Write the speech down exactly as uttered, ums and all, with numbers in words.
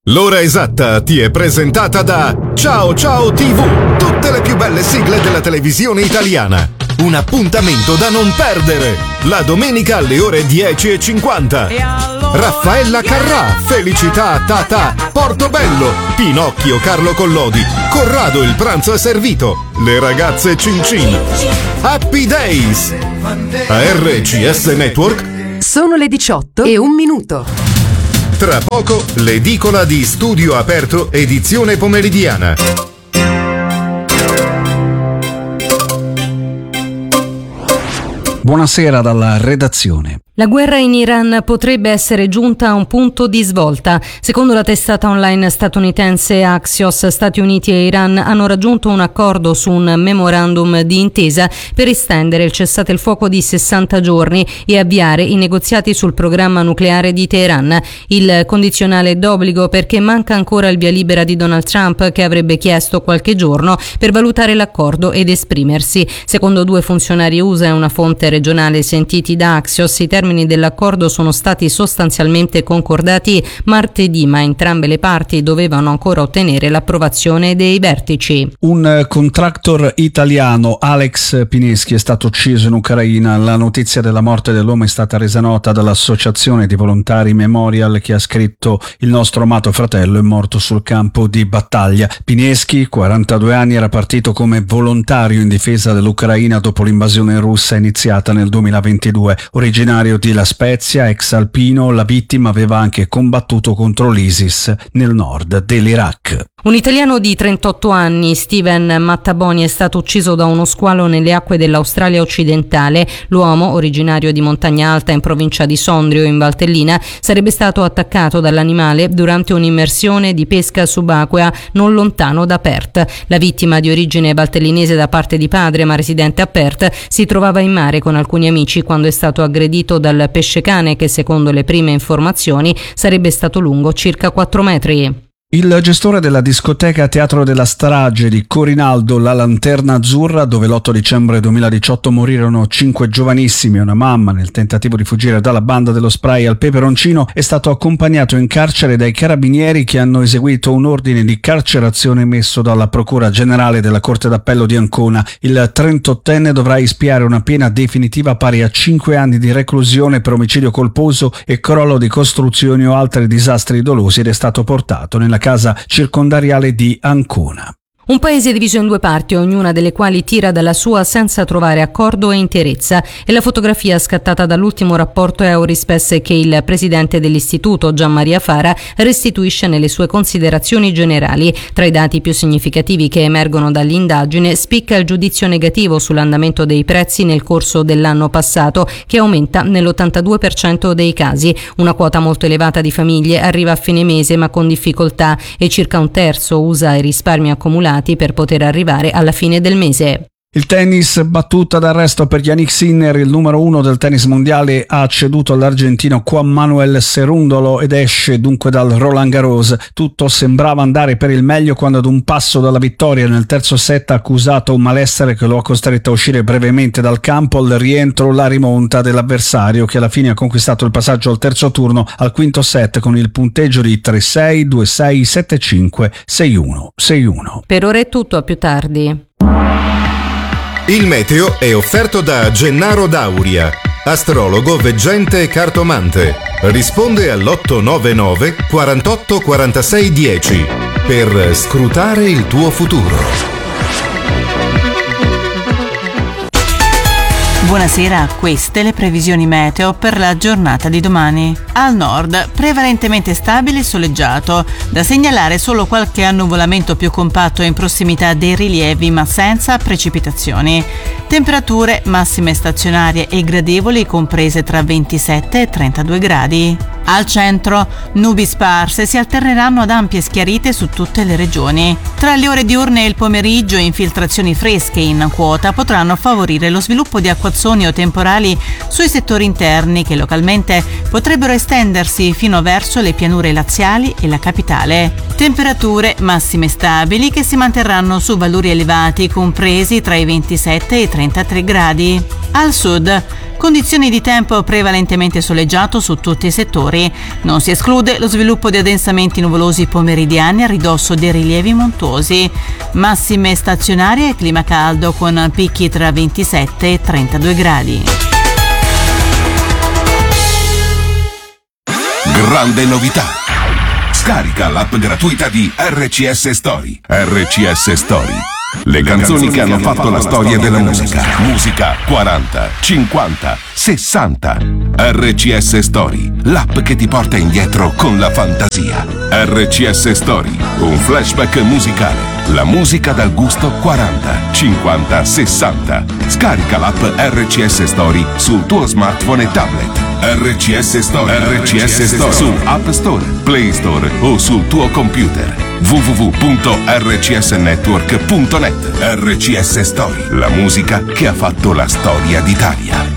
L'ora esatta ti è presentata da Ciao Ciao tivù, tutte le più belle sigle della televisione italiana. Un appuntamento da non perdere, la domenica alle ore dieci e cinquanta. Raffaella Carrà, Felicità Tata, Portobello, Pinocchio Carlo Collodi, Corrado il pranzo è servito, le ragazze Cincin, Happy Days, A R C S Network. Sono le diciotto e un minuto. Tra poco l'edicola di Studio Aperto edizione pomeridiana. Buonasera dalla redazione. La guerra in Iran potrebbe essere giunta a un punto di svolta. Secondo la testata online statunitense Axios, Stati Uniti e Iran hanno raggiunto un accordo su un memorandum di intesa per estendere il cessate il fuoco di sessanta giorni e avviare i negoziati sul programma nucleare di Teheran. Il condizionale è d'obbligo perché manca ancora il via libera di Donald Trump, che avrebbe chiesto qualche giorno per valutare l'accordo ed esprimersi. Secondo due funzionari U S A e una fonte regionale sentiti da Axios, i termini dell'accordo sono stati sostanzialmente concordati martedì, ma entrambe le parti dovevano ancora ottenere l'approvazione dei vertici. Un contractor italiano, Alex Pineschi, è stato ucciso in Ucraina. La notizia della morte dell'uomo è stata resa nota dall'associazione di volontari Memorial, che ha scritto: il nostro amato fratello è morto sul campo di battaglia. Pineschi, quarantadue anni, era partito come volontario in difesa dell'Ucraina dopo l'invasione russa iniziata nel duemilaventidue. Originario di La Spezia, ex alpino, la vittima aveva anche combattuto contro l'ISIS nel nord dell'Iraq. Un italiano di trentotto anni, Steven Mattaboni, è stato ucciso da uno squalo nelle acque dell'Australia occidentale. L'uomo, originario di Montagna Alta in provincia di Sondrio in Valtellina, sarebbe stato attaccato dall'animale durante un'immersione di pesca subacquea non lontano da Perth. La vittima, di origine valtellinese da parte di padre ma residente a Perth, si trovava in mare con alcuni amici quando è stato aggredito dal pescecane, che secondo le prime informazioni sarebbe stato lungo circa quattro metri. Il gestore della discoteca Teatro della Strage di Corinaldo, La Lanterna Azzurra, dove l'otto dicembre duemiladiciotto morirono cinque giovanissimi e una mamma nel tentativo di fuggire dalla banda dello spray al peperoncino, è stato accompagnato in carcere dai carabinieri, che hanno eseguito un ordine di carcerazione emesso dalla Procura Generale della Corte d'Appello di Ancona. Il trentottenne dovrà espiare una pena definitiva pari a cinque anni di reclusione per omicidio colposo e crollo di costruzioni o altri disastri dolosi ed è stato portato nella casa circondariale di Ancona. Un paese diviso in due parti, ognuna delle quali tira dalla sua senza trovare accordo e interezza. E la fotografia scattata dall'ultimo rapporto Eurispes, che il presidente dell'istituto, Gian Maria Fara, restituisce nelle sue considerazioni generali. Tra i dati più significativi che emergono dall'indagine spicca il giudizio negativo sull'andamento dei prezzi nel corso dell'anno passato, che aumenta nell'ottantadue per cento dei casi. Una quota molto elevata di famiglie arriva a fine mese ma con difficoltà, e circa un terzo usa i risparmi accumulati per poter arrivare alla fine del mese. Il tennis, battuta d'arresto per Jannik Sinner. Il numero uno del tennis mondiale ha ceduto all'argentino Juan Manuel Cerúndolo ed esce dunque dal Roland Garros. Tutto sembrava andare per il meglio quando, ad un passo dalla vittoria nel terzo set, ha accusato un malessere che lo ha costretto a uscire brevemente dal campo. Al rientro la rimonta dell'avversario, che alla fine ha conquistato il passaggio al terzo turno al quinto set con il punteggio di tre sei, due sei, sette cinque, sei uno, sei uno. Per ora è tutto, a più tardi. Il meteo è offerto da Gennaro Dauria, astrologo, veggente e cartomante. Risponde all'otto nove nove quarantotto quarantasei dieci per scrutare il tuo futuro. Buonasera, queste le previsioni meteo per la giornata di domani. Al nord, prevalentemente stabile e soleggiato, da segnalare solo qualche annuvolamento più compatto in prossimità dei rilievi, ma senza precipitazioni. Temperature massime stazionarie e gradevoli, comprese tra ventisette e trentadue gradi. Al centro, nubi sparse si alterneranno ad ampie schiarite su tutte le regioni. Tra le ore diurne e il pomeriggio, infiltrazioni fresche in quota potranno favorire lo sviluppo di acquazzoni o temporali sui settori interni, che localmente potrebbero estendersi fino verso le pianure laziali e la capitale. Temperature massime stabili che si manterranno su valori elevati, compresi tra i ventisette e i trentatré gradi. Al sud, Condizioni di tempo prevalentemente soleggiato su tutti i settori. Non si esclude lo sviluppo di addensamenti nuvolosi pomeridiani a ridosso dei rilievi montuosi. Massime stazionarie e clima caldo con picchi tra ventisette e trentadue gradi. Grande novità! Scarica l'app gratuita di R C S Story. R C S Story. Le canzoni che hanno fatto la storia della musica. Musica quaranta, cinquanta, sessanta. R C S Story, l'app che ti porta indietro con la fantasia. R C S Story, un flashback musicale. La musica dal gusto quaranta, cinquanta, sessanta. Scarica l'app R C S Story sul tuo smartphone e tablet. R C S Story, R C S Story su App Store, Play Store o sul tuo computer. w w w punto r c s network punto net. R C S Story, la musica che ha fatto la storia d'Italia.